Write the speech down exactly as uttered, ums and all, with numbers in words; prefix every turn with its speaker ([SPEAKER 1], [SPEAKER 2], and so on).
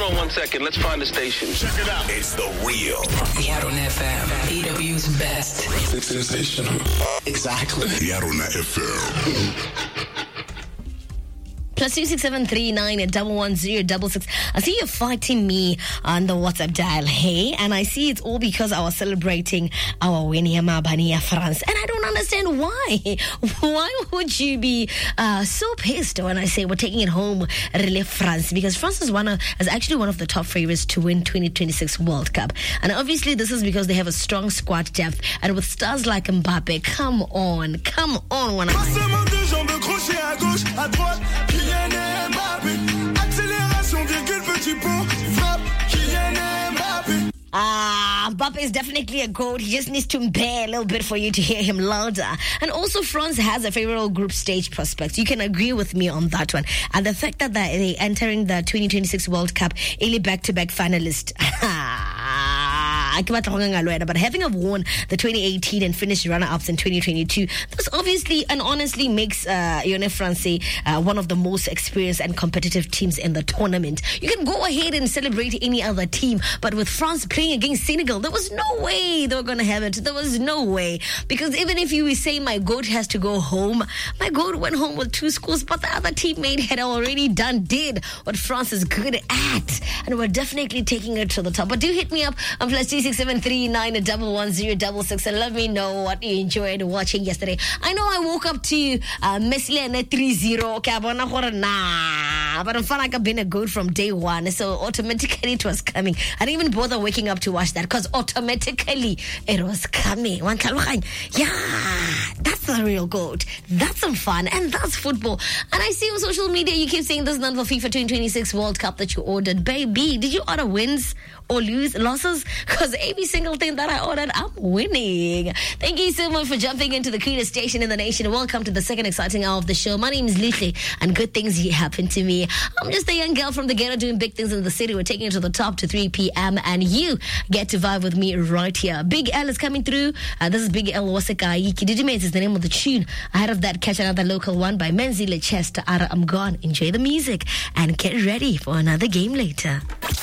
[SPEAKER 1] on one second. Let's find the station.
[SPEAKER 2] Check it out.
[SPEAKER 3] It's The Wheel.
[SPEAKER 4] Yarona F M, E W's best.
[SPEAKER 2] It's sensational.
[SPEAKER 3] Exactly. Yarona F M.
[SPEAKER 5] Plus two six seven three nine at double one zero double six. I see you're fighting me on the WhatsApp dial, hey, and I see it's all because I was celebrating our win here, Bania France, and I don't understand why. Why would you be uh, so pissed when I say we're taking it home, really, France? Because France is one of, is actually one of the top favorites to win twenty twenty-six World Cup, and obviously this is because they have a strong squad depth, and with stars like Mbappe, come on, come on, when I. Ah, Mbappe is definitely a goat. He just needs to bear a little bit for you to hear him louder. And also, France has a favorable group stage prospect. You can agree with me on that one. And the fact that they're entering the twenty twenty-six World Cup, really back-to-back finalist. But having won the twenty eighteen and finished runner-ups in twenty twenty-two, this obviously and honestly makes uh, Yone France uh, one of the most experienced and competitive teams in the tournament. You can go ahead and celebrate any other team, but with France playing against Senegal, there was no way they were going to have it. There was no way. Because even if you say my goat has to go home, my goat went home with two scores, but the other teammate had already done, did what France is good at. And we're definitely taking it to the top. But do hit me up on plus two six seven three nine at double one zero double six and let me know what you enjoyed watching yesterday. I know I woke up to uh, Messi and three zero. Okay, nah, but I'm felt like I've been a goat from day one, so automatically it was coming. I didn't even bother waking up to watch that because automatically it was coming. Yeah, that's the real goat. That's some fun and that's football. And I see on social media you keep saying this is not for FIFA twenty twenty-six World Cup that you ordered. Baby, did you order wins or lose losses? Because every single thing that I ordered, I'm winning. Thank you so much for jumping into the coolest station in the nation. Welcome to the second exciting hour of the show. My name is Lucy, and good things happen to me. I'm just a young girl from the ghetto doing big things in the city. We're taking it to the top to three p.m. and you get to vibe with me right here. Big L is coming through. Uh, this is Big L Wasekai. Kididimates is the name of the tune. Ahead of that, catch another local one by Menzile Chester. Ara, I'm gone. Enjoy the music and get ready for another game later.